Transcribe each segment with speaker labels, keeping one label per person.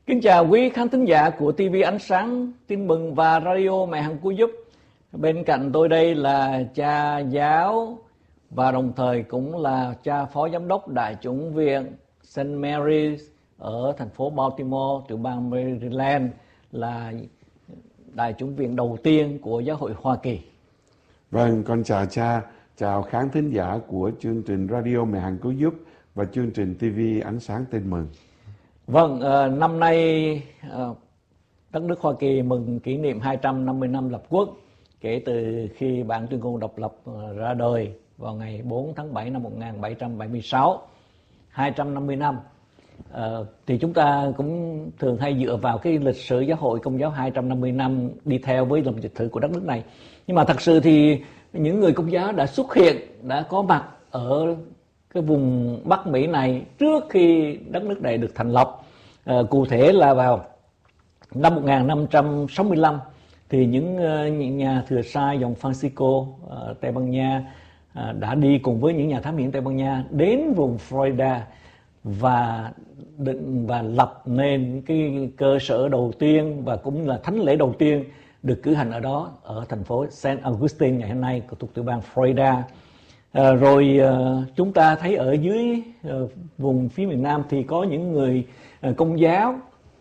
Speaker 1: Kính chào quý khán thính giả của TV Ánh Sáng Tin Mừng và Radio Mẹ Hằng Cứu Giúp. Bên cạnh tôi đây là cha giáo và đồng thời cũng là cha phó giám đốc Đại chủng viện St. Mary's ở thành phố Baltimore, tiểu bang Maryland, là đại chủng viện đầu tiên của Giáo hội Hoa Kỳ.
Speaker 2: Vâng, con chào cha, chào khán thính giả của chương trình Radio Mẹ Hằng Cứu Giúp và chương trình TV Ánh Sáng Tin Mừng.
Speaker 1: Vâng, năm nay đất nước Hoa Kỳ mừng kỷ niệm 250 năm lập quốc kể từ khi bản tuyên ngôn độc lập ra đời vào ngày 4 tháng 7 năm 1776. 250 năm. Thì chúng ta cũng thường hay dựa vào cái lịch sử giáo hội Công giáo 250 năm đi theo với dòng lịch sử của đất nước này. Nhưng mà thật sự thì những người Công giáo đã xuất hiện, đã có mặt ở cái vùng Bắc Mỹ này trước khi đất nước này được thành lập. Cụ thể là vào năm 1565 thì những nhà thừa sai dòng Francisco Tây Ban Nha đã đi cùng với những nhà thám hiểm Tây Ban Nha đến vùng Florida và lập nên cái cơ sở đầu tiên và cũng là thánh lễ đầu tiên được cử hành ở đó, ở thành phố St. Augustine ngày hôm nay thuộc tiểu bang Florida. Rồi chúng ta thấy ở dưới vùng phía miền Nam thì có những người Công giáo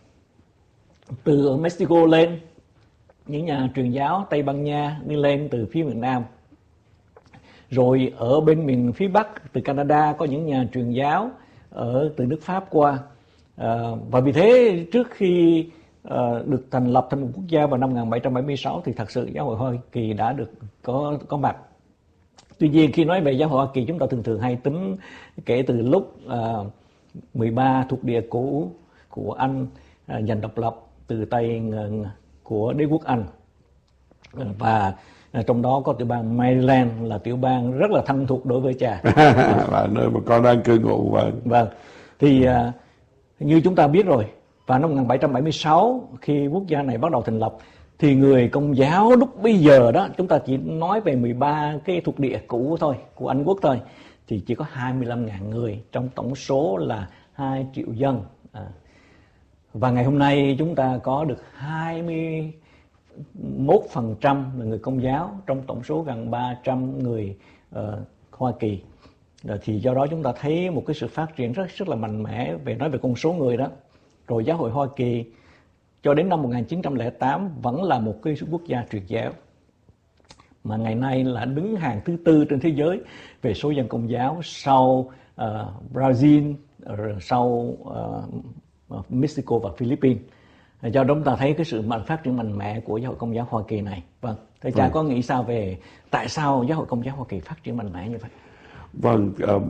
Speaker 1: từ ở Mexico lên, những nhà truyền giáo Tây Ban Nha đi lên từ phía miền Nam. Rồi ở bên miền phía Bắc từ Canada có những nhà truyền giáo từ nước Pháp qua. Và vì thế trước khi được thành lập thành một quốc gia vào năm 1776 thì thật sự Giáo hội Hoa Kỳ đã được có mặt. Tuy nhiên khi nói về Giáo hội Hoa Kỳ, chúng ta thường hay tính kể từ lúc 13 thuộc địa cũ của Anh giành độc lập từ tay của đế quốc Anh. Và trong đó có tiểu bang Maryland là tiểu bang rất là thân thuộc đối với cha.
Speaker 2: Là nơi mà con đang cư ngụ.
Speaker 1: Vâng. Thì như chúng ta biết rồi, vào năm 1776 khi quốc gia này bắt đầu thành lập thì người Công giáo lúc bây giờ đó, chúng ta chỉ nói về 13 cái thuộc địa cũ thôi, của Anh quốc thôi, thì chỉ có 25.000 người trong tổng số là 2 triệu dân. Và ngày hôm nay chúng ta có được 21% là người Công giáo trong tổng số gần 300 người Hoa Kỳ. Thì do đó chúng ta thấy một cái sự phát triển rất là mạnh mẽ nói về con số người đó. Rồi Giáo hội Hoa Kỳ cho đến năm 1908 vẫn là một cái quốc gia truyền giáo, mà ngày nay là đứng hàng thứ 4 trên thế giới về số dân Công giáo, sau Brazil, sau Mexico và Philippines. Do đó chúng ta thấy cái sự phát triển mạnh mẽ của Giáo hội Công giáo Hoa Kỳ này. Vâng, thưa cha có nghĩ sao về tại sao Giáo hội Công giáo Hoa Kỳ phát triển mạnh mẽ như vậy?
Speaker 2: Vâng,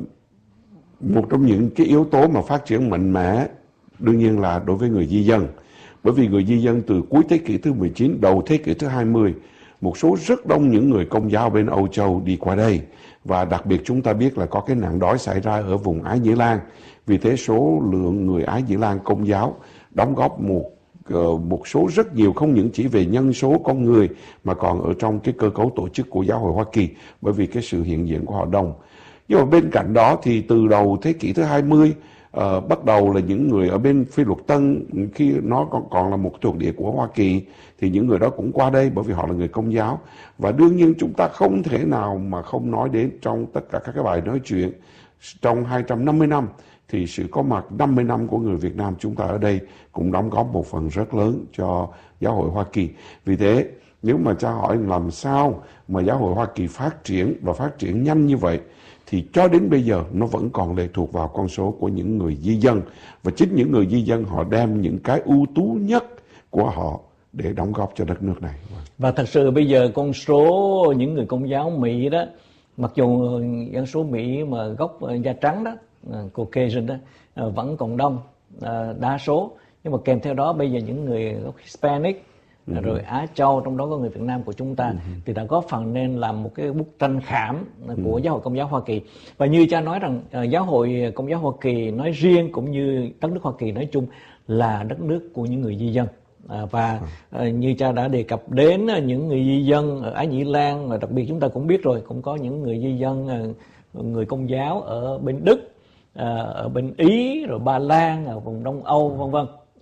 Speaker 2: một trong những cái yếu tố mà phát triển mạnh mẽ đương nhiên là đối với người di dân. Bởi vì người di dân từ cuối thế kỷ thứ 19, đầu thế kỷ thứ 20, một số rất đông những người Công giáo bên Âu Châu đi qua đây. Và đặc biệt chúng ta biết là có cái nạn đói xảy ra ở vùng Ái Nhĩ Lan. Vì thế số lượng người Ái Nhĩ Lan Công giáo đóng góp một số rất nhiều, không những chỉ về nhân số con người mà còn ở trong cái cơ cấu tổ chức của Giáo hội Hoa Kỳ, bởi vì cái sự hiện diện của họ đông. Nhưng mà bên cạnh đó thì từ đầu thế kỷ thứ 20, bắt đầu là những người ở bên Phi Luật Tân, khi nó còn là một thuộc địa của Hoa Kỳ, thì những người đó cũng qua đây bởi vì họ là người Công giáo. Và đương nhiên chúng ta không thể nào mà không nói đến trong tất cả các cái bài nói chuyện trong 250 năm thì sự có mặt 50 năm của người Việt Nam chúng ta ở đây cũng đóng góp một phần rất lớn cho Giáo hội Hoa Kỳ. Vì thế nếu mà cha hỏi làm sao mà Giáo hội Hoa Kỳ phát triển và phát triển nhanh như vậy, thì cho đến bây giờ nó vẫn còn lệ thuộc vào con số của những người di dân. Và chính những người di dân họ đem những cái ưu tú nhất của họ để đóng góp cho đất nước này.
Speaker 1: Và thật sự bây giờ con số những người Công giáo Mỹ đó, mặc dù dân số Mỹ mà gốc da trắng đó, Caucasian đó, vẫn còn đông, đa số. Nhưng mà kèm theo đó bây giờ những người gốc Hispanic, rồi Á Châu, trong đó có người Việt Nam của chúng ta, thì đã góp phần nên làm một cái bức tranh khảm của Giáo hội Công giáo Hoa Kỳ. Và như cha nói rằng Giáo hội Công giáo Hoa Kỳ nói riêng cũng như đất nước Hoa Kỳ nói chung là đất nước của những người di dân. Và như cha đã đề cập đến những người di dân ở Ái Nhĩ Lan, đặc biệt chúng ta cũng biết rồi, cũng có những người di dân người Công giáo ở bên Đức, ở bên Ý, rồi Ba Lan, ở vùng Đông Âu, vân vân.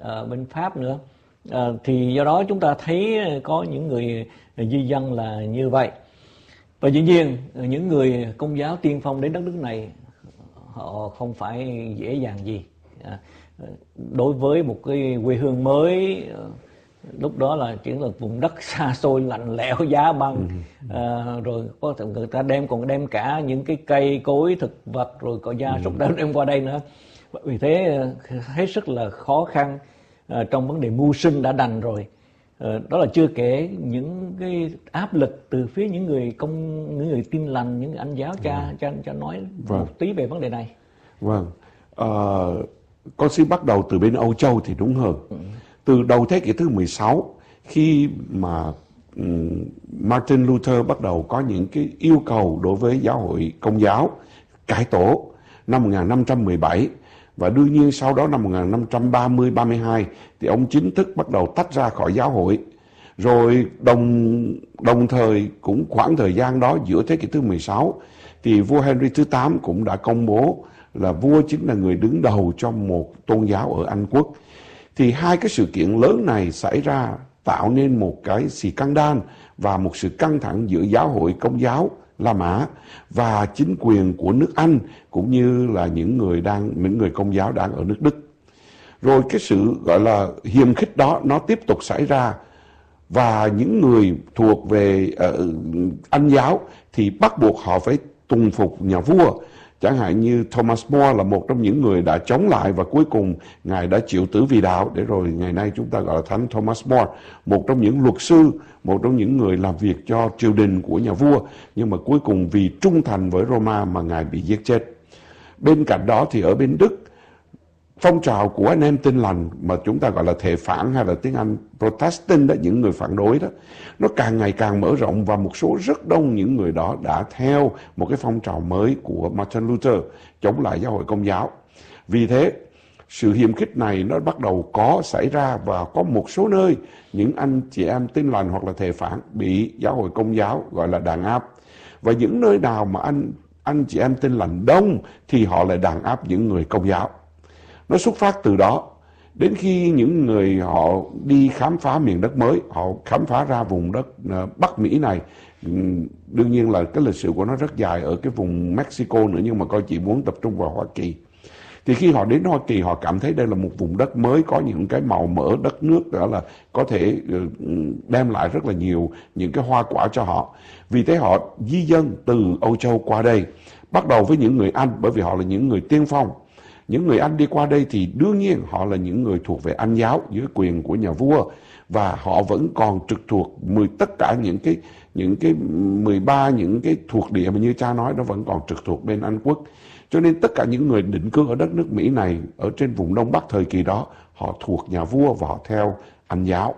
Speaker 1: bên Pháp nữa. Thì do đó chúng ta thấy có những người di dân là như vậy. Và dĩ nhiên những người Công giáo tiên phong đến đất nước này họ không phải dễ dàng gì. Đối với một cái quê hương mới, lúc đó là chỉ là vùng đất xa xôi lạnh lẽo giá băng, rồi có người ta còn đem cả những cái cây cối thực vật rồi có gia súc đem qua đây nữa. Vì thế hết sức là khó khăn trong vấn đề mưu sinh đã đành rồi. Đó là chưa kể những cái áp lực từ phía những người tin lành, những anh giáo cha nói một tí về vấn đề này.
Speaker 2: Vâng, con xin bắt đầu từ bên Âu Châu thì đúng hơn. Từ đầu thế kỷ thứ 16, khi mà Martin Luther bắt đầu có những cái yêu cầu đối với giáo hội Công giáo cải tổ năm 1517, và đương nhiên sau đó năm 1530-32 thì ông chính thức bắt đầu tách ra khỏi giáo hội. Rồi đồng thời cũng khoảng thời gian đó, giữa thế kỷ thứ 16 thì vua Henry thứ 8 cũng đã công bố là vua chính là người đứng đầu cho một tôn giáo ở Anh quốc. Thì hai cái sự kiện lớn này xảy ra tạo nên một cái scandal và một sự căng thẳng giữa giáo hội Công giáo La Mã và chính quyền của nước Anh, cũng như là những người Công giáo đang ở nước Đức. Rồi cái sự gọi là hiềm khích đó nó tiếp tục xảy ra, và những người thuộc về Anh giáo thì bắt buộc họ phải tùng phục nhà vua. Chẳng hạn như Thomas More là một trong những người đã chống lại, và cuối cùng Ngài đã chịu tử vì đạo, để rồi ngày nay chúng ta gọi là Thánh Thomas More, một trong những luật sư, một trong những người làm việc cho triều đình của nhà vua, nhưng mà cuối cùng vì trung thành với Roma mà Ngài bị giết chết. Bên cạnh đó thì ở bên Đức, phong trào của anh em Tin lành mà chúng ta gọi là thệ phản, hay là tiếng Anh Protestant đó, những người phản đối đó, nó càng ngày càng mở rộng, và một số rất đông những người đó đã theo một cái phong trào mới của Martin Luther chống lại giáo hội Công giáo. Vì thế sự hiềm khích này nó bắt đầu có xảy ra, và có một số nơi những anh chị em Tin lành hoặc là thệ phản bị giáo hội Công giáo gọi là đàn áp. Và những nơi nào mà anh chị em Tin lành đông thì họ lại đàn áp những người Công giáo. Nó xuất phát từ đó. Đến khi những người họ đi khám phá miền đất mới, họ khám phá ra vùng đất Bắc Mỹ này. Đương nhiên là cái lịch sử của nó rất dài ở cái vùng Mexico nữa, nhưng mà coi chỉ muốn tập trung vào Hoa Kỳ. Thì khi họ đến Hoa Kỳ, họ cảm thấy đây là một vùng đất mới, có những cái màu mỡ đất nước, đó là có thể đem lại rất là nhiều những cái hoa quả cho họ. Vì thế họ di dân từ Âu Châu qua đây, bắt đầu với những người Anh, bởi vì họ là những người tiên phong. Những người Anh đi qua đây thì đương nhiên họ là những người thuộc về Anh giáo dưới quyền của nhà vua, và họ vẫn còn trực thuộc tất cả những cái 13 những cái thuộc địa mà như cha nói, nó vẫn còn trực thuộc bên Anh quốc. Cho nên tất cả những người định cư ở đất nước Mỹ này, ở trên vùng Đông Bắc thời kỳ đó, họ thuộc nhà vua và họ theo Anh giáo.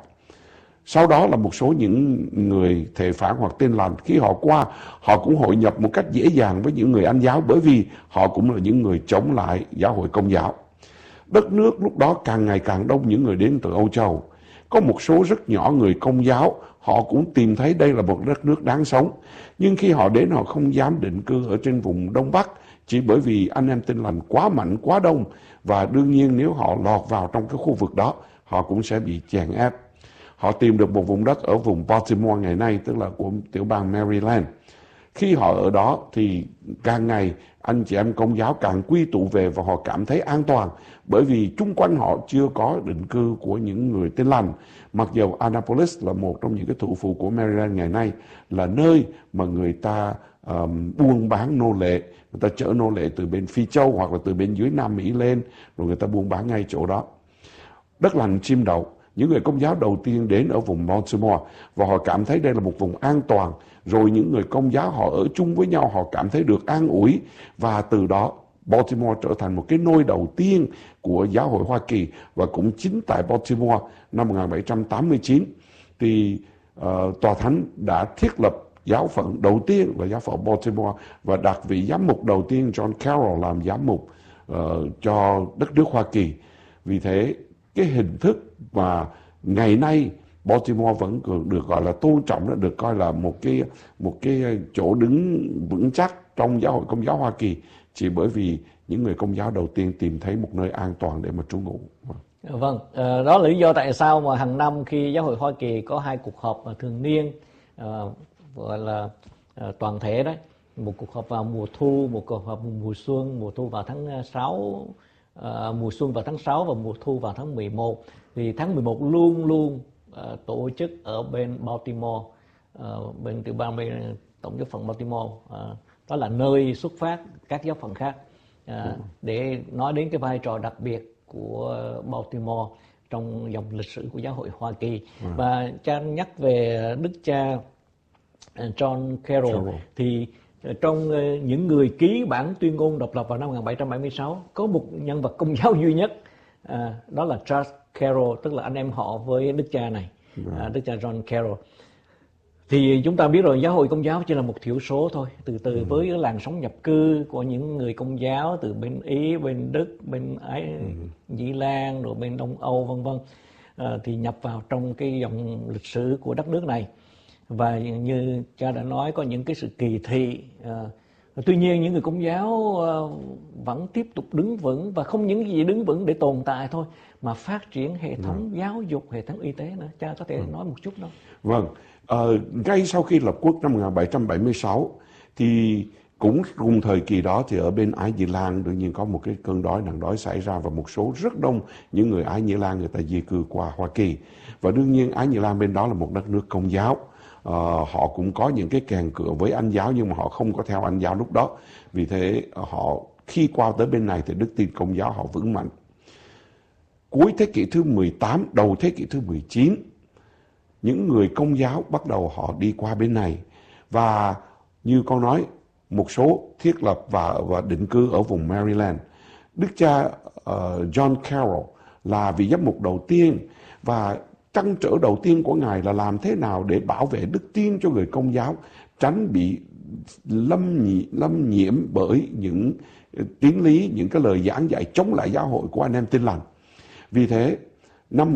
Speaker 2: Sau đó là một số những người thệ phản hoặc Tin lành, khi họ qua, họ cũng hội nhập một cách dễ dàng với những người Anh giáo, bởi vì họ cũng là những người chống lại giáo hội Công giáo. Đất nước lúc đó càng ngày càng đông những người đến từ Âu Châu. Có một số rất nhỏ người Công giáo, họ cũng tìm thấy đây là một đất nước đáng sống. Nhưng khi họ đến, họ không dám định cư ở trên vùng Đông Bắc, chỉ bởi vì anh em Tin lành quá mạnh, quá đông. Và đương nhiên nếu họ lọt vào trong cái khu vực đó, họ cũng sẽ bị chèn ép. Họ tìm được một vùng đất ở vùng Baltimore ngày nay, tức là của tiểu bang Maryland. Khi họ ở đó thì càng ngày anh chị em Công giáo càng quy tụ về, và họ cảm thấy an toàn, bởi vì chung quanh họ chưa có định cư của những người Tin lành. Mặc dù Annapolis là một trong những cái thủ phủ của Maryland ngày nay, là nơi mà người ta buôn bán nô lệ, người ta chở nô lệ từ bên Phi Châu hoặc là từ bên dưới Nam Mỹ lên, rồi người ta buôn bán ngay chỗ đó. Đất lành chim đậu. Những người Công giáo đầu tiên đến ở vùng Baltimore, và họ cảm thấy đây là một vùng an toàn. Rồi những người Công giáo họ ở chung với nhau, họ cảm thấy được an ủi, và từ đó Baltimore trở thành một cái nôi đầu tiên của giáo hội Hoa Kỳ. Và cũng chính tại Baltimore năm 1789 thì Tòa Thánh đã thiết lập giáo phận đầu tiên là giáo phận Baltimore, và đặt vị giám mục đầu tiên John Carroll làm giám mục cho đất nước Hoa Kỳ. Vì thế cái hình thức mà ngày nay Baltimore vẫn được gọi là tôn trọng, đó được coi là một cái chỗ đứng vững chắc trong giáo hội Công giáo Hoa Kỳ, chỉ bởi vì những người Công giáo đầu tiên tìm thấy một nơi an toàn để mà trú ngụ.
Speaker 1: Vâng, đó là lý do tại sao mà hàng năm khi Giáo hội Hoa Kỳ có 2 cuộc họp thường niên, gọi là toàn thể đấy, một cuộc họp vào mùa thu, một cuộc họp mùa xuân, mùa thu vào tháng 6, mùa xuân vào tháng 6 và mùa thu vào tháng 11. Thì tháng 11 luôn luôn tổ chức ở bên Baltimore, bên tiểu bang bên tổng giáo phận Baltimore, đó là nơi xuất phát các giáo phận khác, để nói đến cái vai trò đặc biệt của Baltimore trong dòng lịch sử của Giáo hội Hoa Kỳ. Và cha nhắc về đức cha John Carroll thì trong những người ký bản tuyên ngôn độc lập vào năm 1776 có một nhân vật Công giáo duy nhất, đó là Charles Carroll, tức là anh em họ với đức cha này, đức cha John Carroll. Thì chúng ta biết rồi, giáo hội Công giáo chỉ là một thiểu số thôi, từ với cái làn sóng nhập cư của những người Công giáo từ bên Ý, bên Đức, bên Dĩ Lan, rồi bên Đông Âu vân vân, thì nhập vào trong cái dòng lịch sử của đất nước này. Và như cha đã nói, có những cái sự kỳ thị. Tuy nhiên những người Công giáo vẫn tiếp tục đứng vững, và không những gì đứng vững để tồn tại thôi, mà phát triển hệ thống giáo dục, hệ thống y tế nữa. Cha có thể nói một chút đó.
Speaker 2: Vâng, ngay sau khi lập quốc năm 1776 thì cũng cùng thời kỳ đó thì ở bên Ái Nhĩ Lan đương nhiên có một cái cơn đói nạn đói xảy ra, và một số rất đông những người Ái Nhĩ Lan người ta di cư qua Hoa Kỳ. Và đương nhiên Ái Nhĩ Lan bên đó là một đất nước Công giáo. Họ cũng có những cái kèn cựa với Anh giáo, nhưng mà họ không có theo Anh giáo lúc đó. Vì thế họ khi qua tới bên này thì đức tin Công giáo họ vững mạnh. Cuối thế kỷ thứ 18, đầu thế kỷ thứ 19, những người Công giáo bắt đầu họ đi qua bên này. Và như con nói, một số thiết lập và định cư ở vùng Maryland. Đức cha John Carroll là vị giám mục đầu tiên, và trăn trở đầu tiên của Ngài là làm thế nào để bảo vệ đức tin cho người Công giáo, tránh bị lâm nhiễm bởi những tín lý, những cái lời giảng dạy chống lại giáo hội của anh em Tin Lành. Vì thế, năm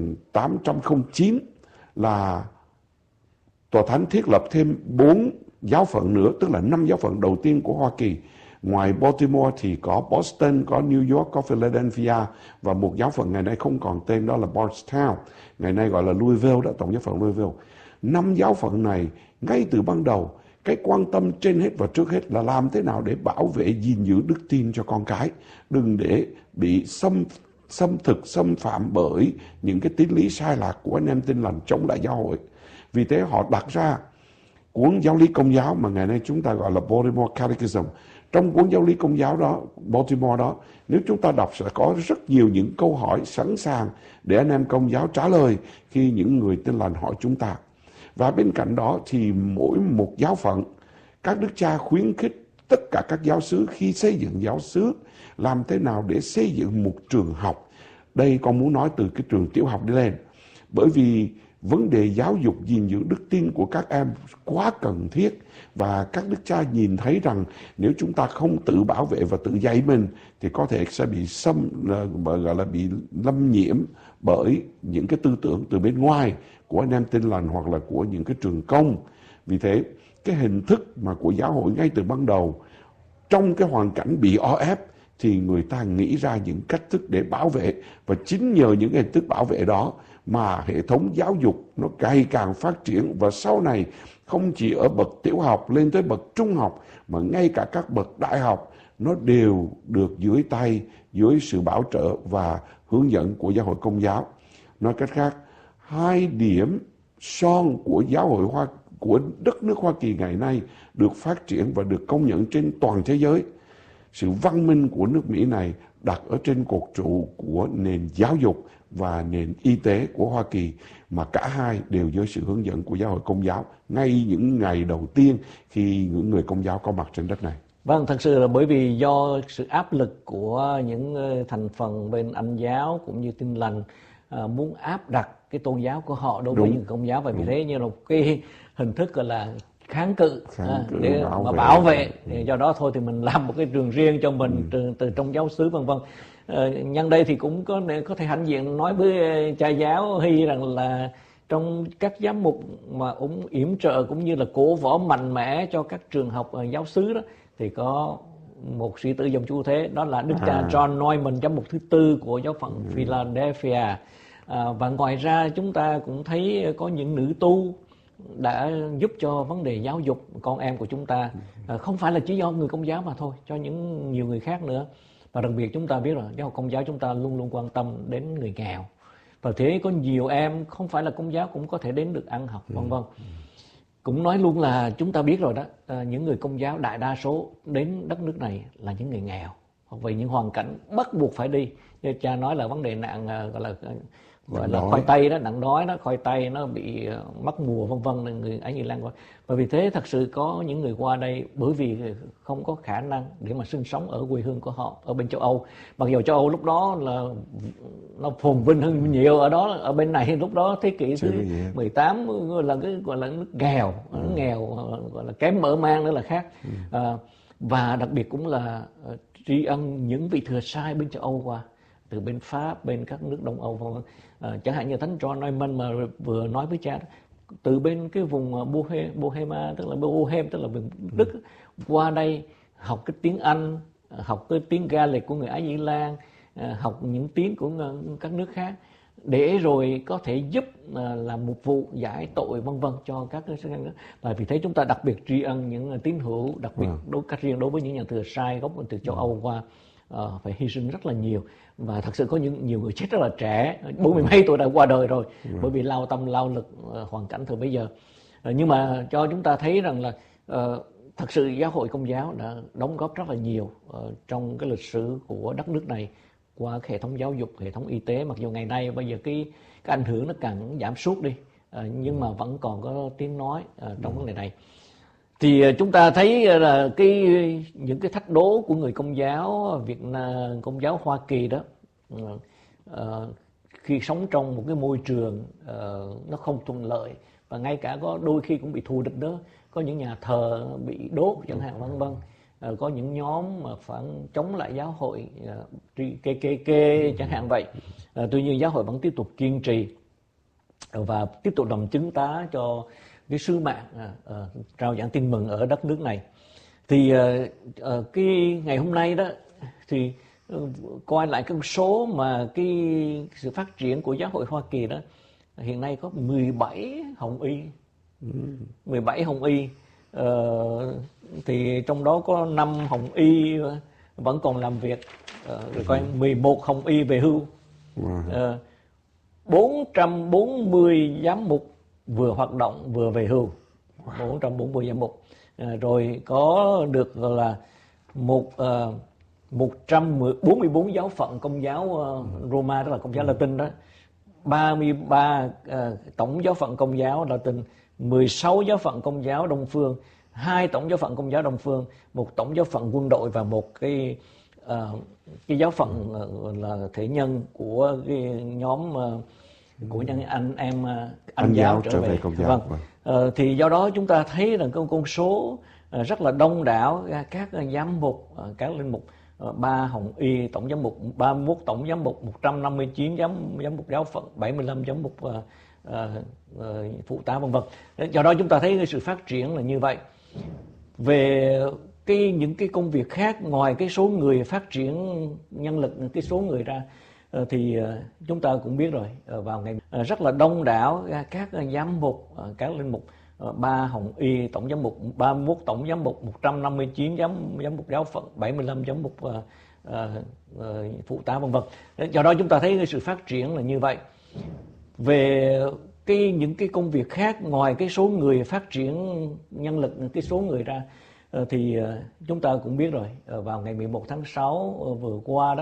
Speaker 2: 1809 là Tòa Thánh thiết lập thêm 4 giáo phận nữa, tức là 5 giáo phận đầu tiên của Hoa Kỳ. Ngoài Baltimore thì có Boston, có New York, có Philadelphia, và một giáo phận ngày nay không còn tên, đó là Bardstown, ngày nay gọi là Louisville, đó, tổng giáo phận Louisville. 5 giáo phận này ngay từ ban đầu, cái quan tâm trên hết và trước hết là làm thế nào để bảo vệ gìn giữ đức tin cho con cái, đừng để bị xâm phạm bởi những cái tín lý sai lạc của anh em Tin Lành chống lại giáo hội. Vì thế họ đặt ra cuốn giáo lý Công giáo mà ngày nay chúng ta gọi là Baltimore Catechism. Trong cuốn giáo lý Công giáo đó, Baltimore đó, nếu chúng ta đọc sẽ có rất nhiều những câu hỏi sẵn sàng để anh em Công giáo trả lời khi những người Tin Lành hỏi chúng ta. Và bên cạnh đó thì mỗi một giáo phận, các đức cha khuyến khích tất cả các giáo xứ khi xây dựng giáo xứ làm thế nào để xây dựng một trường học. Đây con muốn nói từ cái trường tiểu học đi lên, bởi vì vấn đề giáo dục gìn giữ đức tin của các em quá cần thiết, và các đức cha nhìn thấy rằng nếu chúng ta không tự bảo vệ và tự dạy mình thì có thể sẽ bị bị lâm nhiễm bởi những cái tư tưởng từ bên ngoài của anh em Tin Lành hoặc là của những cái trường công. Vì thế cái hình thức mà của giáo hội ngay từ ban đầu trong cái hoàn cảnh bị o ép thì người ta nghĩ ra những cách thức để bảo vệ, và chính nhờ những hình thức bảo vệ đó mà hệ thống giáo dục nó ngày càng phát triển, và sau này không chỉ ở bậc tiểu học lên tới bậc trung học mà ngay cả các bậc đại học nó đều được dưới sự bảo trợ và hướng dẫn của giáo hội Công giáo. Nói cách khác, 2 điểm son của giáo hội của đất nước Hoa Kỳ ngày nay được phát triển và được công nhận trên toàn thế giới. Sự văn minh của nước Mỹ này đặt ở trên cột trụ của nền giáo dục và nền y tế của Hoa Kỳ, mà cả hai đều dưới sự hướng dẫn của giáo hội Công giáo ngay những ngày đầu tiên khi những người Công giáo có mặt trên đất này.
Speaker 1: Vâng, thật sự là bởi vì do sự áp lực của những thành phần bên Anh giáo cũng như Tin Lành muốn áp đặt cái tôn giáo của họ đối với những Công giáo, và vì thế như là một cái hình thức gọi là kháng cự để bảo vệ. Do đó thôi thì mình làm một cái trường riêng cho mình từ trong giáo xứ vân vân. Nhân đây thì cũng có thể hãnh diện nói với cha giáo Hy rằng là trong các giám mục mà yểm trợ cũng như là cổ võ mạnh mẽ cho các trường học giáo xứ đó, thì có một sĩ tử dòng Chúa thế, đó là Đức cha John Neumann, giám mục thứ tư của giáo phận Philadelphia. Và ngoài ra chúng ta cũng thấy có những nữ tu đã giúp cho vấn đề giáo dục con em của chúng ta, không phải là chỉ do người Công giáo mà thôi, cho những nhiều người khác nữa. Và đặc biệt chúng ta biết rồi, giáo hội Công giáo chúng ta luôn luôn quan tâm đến người nghèo, và thế có nhiều em không phải là Công giáo cũng có thể đến được ăn học, vân vân. Cũng nói luôn là chúng ta biết rồi đó, những người Công giáo đại đa số đến đất nước này là những người nghèo, hoặc vì những hoàn cảnh bắt buộc phải đi. Như cha nói là vấn đề nạn gọi là khoai tây đó, nạn đói đó, khoai tây nó bị mất mùa, vân vân, người ấy Nhi Lan qua. Và vì thế thật sự có những người qua đây bởi vì không có khả năng để mà sinh sống ở quê hương của họ ở bên châu Âu. Mặc dù châu Âu lúc đó là nó phồn vinh hơn nhiều ở đó, ở bên này lúc đó thế kỷ thứ 18 là cái gọi là nước nghèo, gọi là kém mở mang nữa là khác. Và đặc biệt cũng là tri ân những vị thừa sai bên châu Âu qua, từ bên Pháp, bên các nước Đông Âu, chẳng hạn như Thánh John Neumann mà vừa nói với cha, từ bên cái vùng Bohemia, tức là Bohem, tức là vùng Đức, qua đây học cái tiếng Anh, học cái tiếng Gaelic của người Ái Dĩ Lan, học những tiếng của các nước khác, để rồi có thể giúp làm mục vụ giải tội vân vân cho các nước. Và vì thế chúng ta đặc biệt tri ân những tín hữu, đặc biệt đối với những nhà thừa sai gốc từ châu Âu qua, phải hy sinh rất là nhiều. Và thật sự có nhiều người chết rất là trẻ, 40 mấy tuổi đã qua đời rồi, bởi vì lao tâm lao lực hoàn cảnh thời bây giờ. Nhưng mà cho chúng ta thấy rằng là thật sự giáo hội Công giáo đã đóng góp rất là nhiều trong cái lịch sử của đất nước này qua hệ thống giáo dục, hệ thống y tế. Mặc dù ngày nay bây giờ cái ảnh hưởng nó càng giảm sút đi, nhưng mà vẫn còn có tiếng nói trong vấn đề này. Thì chúng ta thấy là những cái thách đố của người Công giáo Việt Nam, Công giáo Hoa Kỳ đó, khi sống trong một cái môi trường nó không thuận lợi, và ngay cả có đôi khi cũng bị thù địch đó, có những nhà thờ bị đốt chẳng hạn, vân vân. Có những nhóm mà phản chống lại giáo hội, KKK chẳng hạn vậy. Tuy nhiên giáo hội vẫn tiếp tục kiên trì và tiếp tục làm chứng tá cho cái sứ mạng rao giảng tin mừng ở đất nước này. Thì cái ngày hôm nay đó thì coi lại cái số mà cái sự phát triển của giáo hội Hoa Kỳ đó, hiện nay có 17 hồng y, 17 hồng y, thì trong đó có 5 hồng y vẫn còn làm việc, rồi coi 11 hồng y về hưu, 440 giám mục vừa hoạt động vừa về hưu, 440 giám mục, rồi có được là 144 giáo phận Công giáo Roma, đó là Công giáo Latin đó, 33 tổng giáo phận Công giáo Latin, 16 giáo phận Công giáo Đông phương, 2 tổng giáo phận Công giáo Đông phương, 1 tổng giáo phận quân đội và 1 cái giáo phận là thể nhân của cái nhóm của những anh giáo trở về Công giáo. Thì do đó chúng ta thấy rằng con số rất là đông đảo các giám mục, các linh mục, 3 hồng y tổng giám mục, 31 tổng giám mục, 159 giám mục giáo phận, 75 giám mục phụ tá vân vân. Do đó chúng ta thấy cái sự phát triển là như vậy. Về những cái công việc khác, ngoài cái số người phát triển nhân lực, cái số người ra, thì chúng ta cũng biết rồi, vào ngày rất là đông đảo các giám mục, các linh mục, 3 hồng y tổng giám mục, 31 tổng giám mục, 159 giám mục giáo phận, 75 giám mục phụ tá vân vân. Do đó chúng ta thấy cái sự phát triển là như vậy. Về những cái công việc khác, ngoài cái số người phát triển nhân lực, cái số người ra, thì chúng ta cũng biết rồi, vào ngày 11 tháng 6 vừa qua đó,